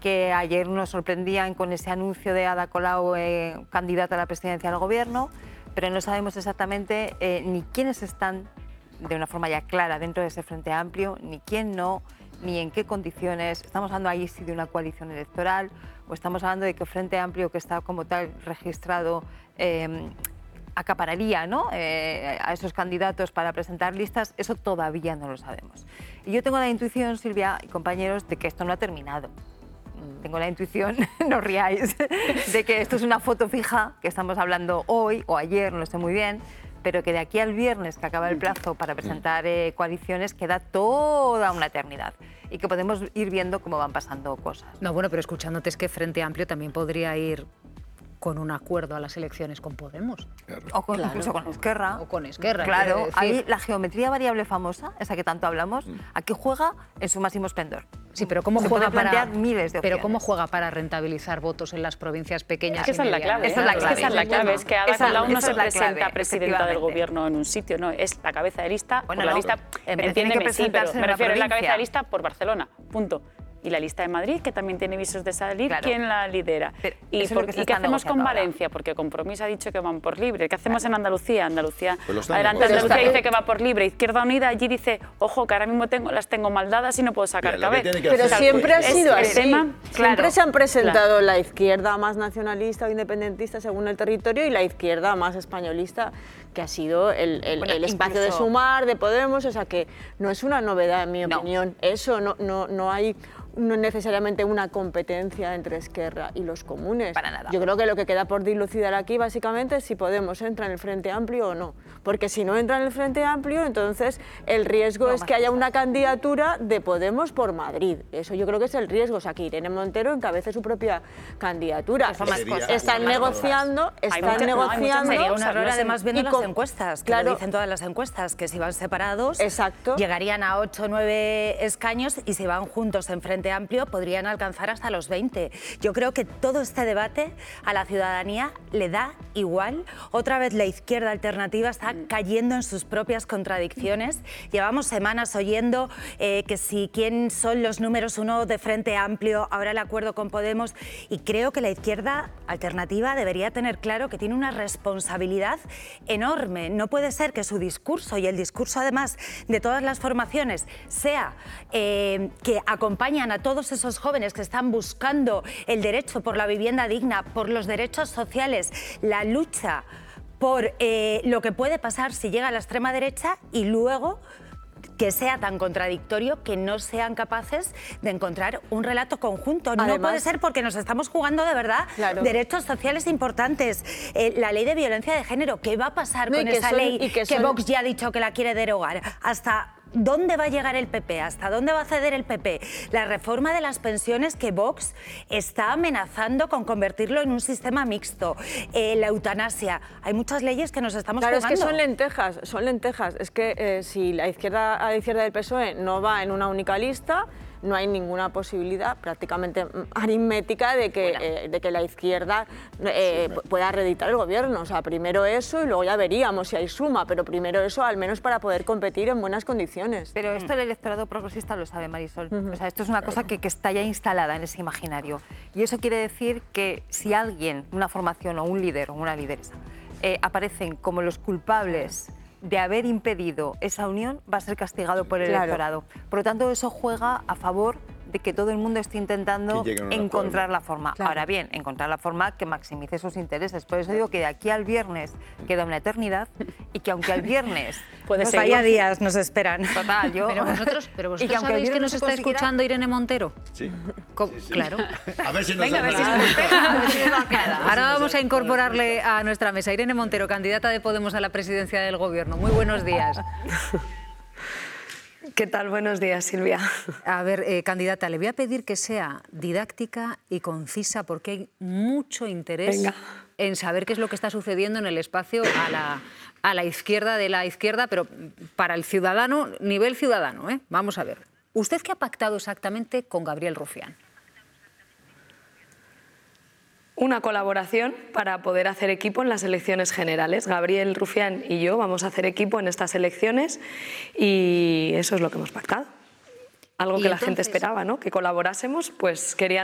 que ayer nos sorprendían con ese anuncio de Ada Colau, candidata a la presidencia del Gobierno, pero no sabemos exactamente ni quiénes están de una forma ya clara dentro de ese Frente Amplio, ni quién no, ni en qué condiciones. Estamos hablando ahí sí de una coalición electoral o estamos hablando de que Frente Amplio, que está como tal registrado, acapararía, ¿no?, a esos candidatos para presentar listas. Eso todavía no lo sabemos. Y yo tengo la intuición, Silvia y compañeros, de que esto no ha terminado. Tengo la intuición, no riáis, de que esto es una foto fija, que estamos hablando hoy o ayer, no lo sé muy bien, pero que de aquí al viernes, que acaba el plazo para presentar coaliciones, queda toda una eternidad y que podemos ir viendo cómo van pasando cosas. No, bueno, pero escuchándote es que Frente Amplio también podría ir con un acuerdo a las elecciones con Podemos. Claro. O con, incluso con Esquerra. O con Esquerra. Claro, ahí la geometría variable famosa, esa que tanto hablamos, aquí juega en su máximo esplendor. Sí, pero ¿cómo Se juega puede plantear miles de pero opciones. ¿cómo juega para rentabilizar votos en las provincias pequeñas? Es que esa es la clave. Esa es la clave. Esa es la clave. Es que Ada Colau no se presenta clave, presidenta del Gobierno en un sitio, no, es la cabeza de lista, Bueno, por la no, lista, entiéndeme, sí, pero me refiero a la cabeza provincia. de lista por Barcelona, punto. Y la lista de Madrid, que también tiene visos de salir, Claro. ¿quién la lidera? Pero ¿Y, eso es lo que se qué está hacemos con negociando ahora. Valencia? Porque Compromís ha dicho que van por libre. ¿Qué hacemos en Andalucía? Andalucía, Pues lo están adelante, negociando. Andalucía dice que va por libre. Izquierda Unida allí dice, ojo, que ahora mismo las tengo mal dadas y no puedo sacar Mira, lo que cabeza. tiene que Pero hacer siempre ha es- sido el así. tema, Siempre claro, se han presentado la izquierda más nacionalista o independentista según el territorio y la izquierda más españolista, que ha sido el espacio de incluso- Sumar, de Podemos, o sea que no es una novedad en mi No. opinión. Eso no hay necesariamente una competencia entre Esquerra y los comunes. Para nada. Yo creo que lo que queda por dilucidar aquí básicamente es si Podemos entra en el Frente Amplio o no. Porque si no entra en el Frente Amplio, entonces el riesgo es que haya una candidatura de Podemos por Madrid. Eso yo creo que es el riesgo. O sea, que Irene Montero encabece su propia candidatura. Son más Sería- cosas. Están son más negociando, cosas. están negociando. Sería un error además viendo y las con- encuestas, que claro. lo dicen todas las encuestas, que si van separados Exacto. llegarían a 8 o 9 escaños y si van juntos en Frente Amplio podrían alcanzar hasta los 20. Yo creo que todo este debate a la ciudadanía le da igual. Otra vez la izquierda alternativa está cayendo en sus propias contradicciones. Llevamos semanas oyendo que si quién son los números uno de Frente Amplio, ahora el acuerdo con Podemos, y creo que la izquierda alternativa debería tener claro que tiene una responsabilidad enorme. No puede ser que su discurso y el discurso además de todas las formaciones sea que acompañan a todos esos jóvenes que están buscando el derecho por la vivienda digna, por los derechos sociales, la lucha por lo que puede pasar si llega a la extrema derecha, y luego que sea tan contradictorio que no sean capaces de encontrar un relato conjunto. No Además, puede ser, porque nos estamos jugando de verdad Claro. derechos sociales importantes. La ley de violencia de género, ¿qué va a pasar No, y con que esa son- ley y que que son- Vox ya ha dicho que la quiere derogar? ¿Hasta dónde va a llegar el PP? ¿Hasta dónde va a ceder el PP? La reforma de las pensiones, que Vox está amenazando con convertirlo en un sistema mixto. La eutanasia. Hay muchas leyes que nos estamos Claro, es jugando. que son lentejas. Es que si la izquierda del PSOE no va en una única lista, no hay ninguna posibilidad prácticamente aritmética de que la izquierda pueda reeditar el gobierno. O sea, primero eso y luego ya veríamos si hay suma, pero primero eso al menos para poder competir en buenas condiciones. Pero esto el electorado progresista lo sabe, Marisol. O sea, esto es una cosa que está ya instalada en ese imaginario. Y eso quiere decir que si alguien, una formación o un líder o una lideresa, aparecen como los culpables de haber impedido esa unión, va a ser castigado por el Claro. electorado. Por lo tanto, eso juega a favor de que todo el mundo esté intentando Que lleguen a un encontrar acuerdo. la forma. Claro. Ahora bien, encontrar la forma que maximice sus intereses. Por eso digo que de aquí al viernes queda una eternidad y que aunque al viernes... Puede no ser. sé, Vaya días nos esperan. Total, yo... Pero vosotros y que aunque sabéis el que viernes nos se está consiguiera- escuchando Irene Montero. Sí. Claro. A ver si nos Venga, a ver si da- se nos pega, a ver si nos queda. Ahora vamos a incorporarle a nuestra mesa Irene Montero, candidata de Podemos a la presidencia del Gobierno. Muy buenos días. ¿Qué tal? Buenos días, Silvia. A ver, candidata, le voy a pedir que sea didáctica y concisa, porque hay mucho interés Venga. en saber qué es lo que está sucediendo en el espacio a la izquierda de la izquierda, pero para el ciudadano, nivel ciudadano, ¿eh? Vamos a ver. ¿Usted qué ha pactado exactamente con Gabriel Rufián? Una colaboración para poder hacer equipo en las elecciones generales. Gabriel Rufián y yo vamos a hacer equipo en estas elecciones y eso es lo que hemos pactado. Algo Y que la gente entonces- esperaba, ¿no? Que colaborásemos, pues querían